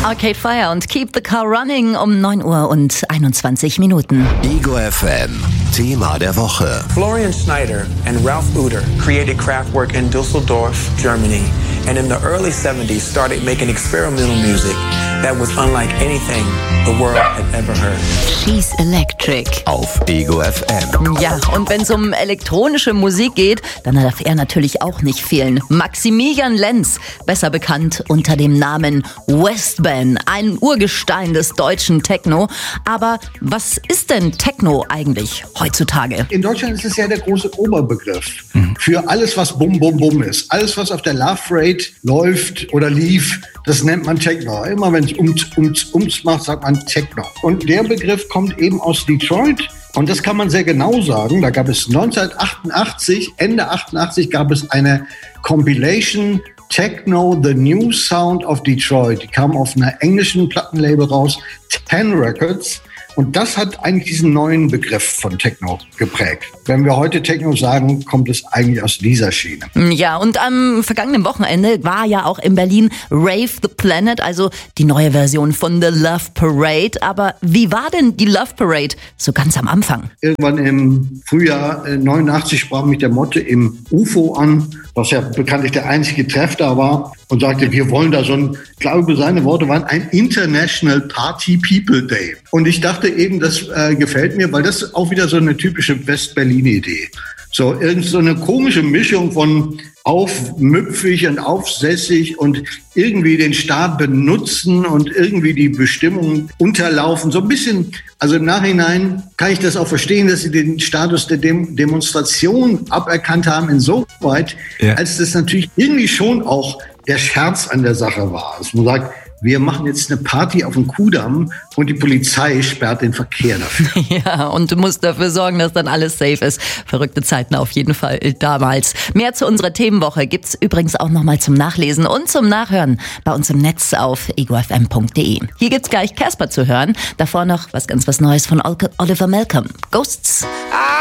Arcade Fire und Keep the Car Running um 9 Uhr und 21 Minuten. Ego FM, Thema der Woche. Florian Schneider and Ralph Uter created Kraftwerk in Düsseldorf, Germany, and in the early 70s started making experimental music that was unlike anything the world had ever heard. She's Electric. Auf Ego FM. Ja, und wenn es um elektronische Musik geht, dann darf er natürlich auch nicht fehlen. Maximilian Lenz, besser bekannt unter dem Namen Westbam, ein Urgestein des deutschen Techno. Aber was ist denn Techno eigentlich heutzutage? In Deutschland ist es ja der große Oberbegriff für alles, was Bum Bum Bum ist. Alles, was auf der Love Rate läuft oder lief, das nennt man Techno. Immer wenn es ums macht, sagt man Techno. Und der Begriff kommt eben aus Detroit. Und das kann man sehr genau sagen. Da gab es 1988, Ende 88, gab es eine Compilation Techno, The New Sound of Detroit. Die kam auf einer englischen Plattenlabel raus, 10 Records. Und das hat eigentlich diesen neuen Begriff von Techno geprägt. Wenn wir heute Techno sagen, kommt es eigentlich aus dieser Schiene. Ja, und am vergangenen Wochenende war ja auch in Berlin Rave the Planet, also die neue Version von The Love Parade. Aber wie war denn die Love Parade so ganz am Anfang? Irgendwann im Frühjahr 89 sprach mich der Motte im UFO an, was ja bekanntlich der einzige Treff da war, und sagte, wir wollen da so ein, ich glaube, seine Worte waren ein International Party People Day. Und ich dachte eben, das gefällt mir, weil das ist auch wieder so eine typische West-Berlin-Idee. So irgend so eine komische Mischung von aufmüpfig und aufsässig und irgendwie den Staat benutzen und irgendwie die Bestimmungen unterlaufen. So ein bisschen, also im Nachhinein kann ich das auch verstehen, dass sie den Status der Demonstration aberkannt haben, insoweit, als das natürlich irgendwie schon auch der Scherz an der Sache war. Also man sagt, wir machen jetzt eine Party auf dem Kudamm und die Polizei sperrt den Verkehr dafür. Ja, und du musst dafür sorgen, dass dann alles safe ist. Verrückte Zeiten auf jeden Fall damals. Mehr zu unserer Themenwoche gibt's übrigens auch nochmal zum Nachlesen und zum Nachhören bei uns im Netz auf egofm.de. Hier gibt's gleich Casper zu hören. Davor noch was Neues von Oliver Malcolm. Ghosts.